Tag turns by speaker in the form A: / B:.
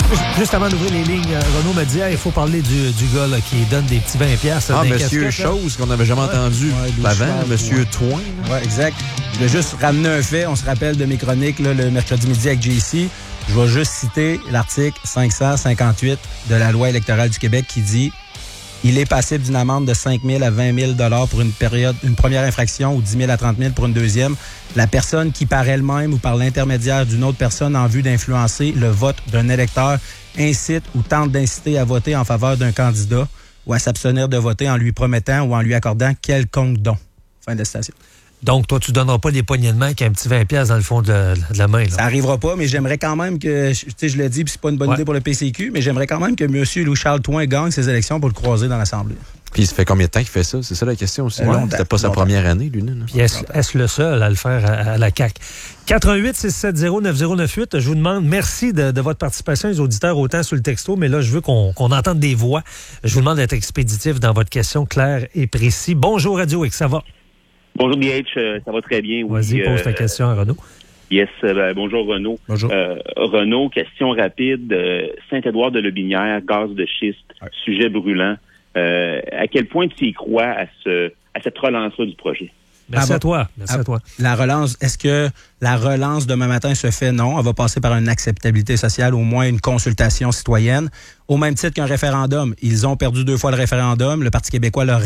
A: Juste avant d'ouvrir les lignes, Renaud m'a dit il faut parler du gars là, qui donne des petits 20$.
B: Ah, Monsieur Chose, qu'on n'avait jamais entendu avant, Monsieur Toin.
C: Oui, exact. Je vais juste ramener un fait. On se rappelle de mes chroniques là, le mercredi midi avec JC. Je vais juste citer l'article 558 de la loi électorale du Québec qui dit « Il est passible d'une amende de 5 000 à 20 000 $ pour une première infraction ou 10 000 à 30 000 pour une deuxième. La personne qui, par elle-même ou par l'intermédiaire d'une autre personne en vue d'influencer le vote d'un électeur, incite ou tente d'inciter à voter en faveur d'un candidat ou à s'abstenir de voter en lui promettant ou en lui accordant quelconque don. » Fin de citation.
A: Donc, toi, tu ne donneras pas des poignées de main avec un petit 20$ dans le fond de la main. Là.
C: Ça n'arrivera pas, mais j'aimerais quand même que, tu sais, je l'ai dit, puis c'est pas une bonne idée pour le PCQ, mais j'aimerais quand même que M. Louis-Charles Toin gagne ses élections pour le croiser dans l'Assemblée.
B: Puis ça fait combien de temps qu'il fait ça? C'est ça la question aussi. C'était pas sa première année, lui. Non?
A: Puis est-ce le seul à le faire à la CAQ? 88-670-9098, je vous demande, merci de votre participation, les auditeurs, autant sur le texto, mais là, je veux qu'on entende des voix. Je vous demande d'être expéditif dans votre question, claire et précis. Bonjour Radio X, ça va?
D: Bonjour DH, ça va très bien.
A: Vas-y, pose ta question à Renaud.
D: Yes, bonjour Renaud.
C: Bonjour.
D: Renaud, question rapide. Saint-Édouard-de-Lobinière, gaz de schiste, sujet brûlant. À quel point tu y crois à cette relance-là du projet?
A: Merci à toi.
C: La relance, est-ce que la relance demain matin se fait? Non. Elle va passer par une acceptabilité sociale, au moins une consultation citoyenne. Au même titre qu'un référendum. Ils ont perdu 2 fois le référendum. Le Parti québécois leur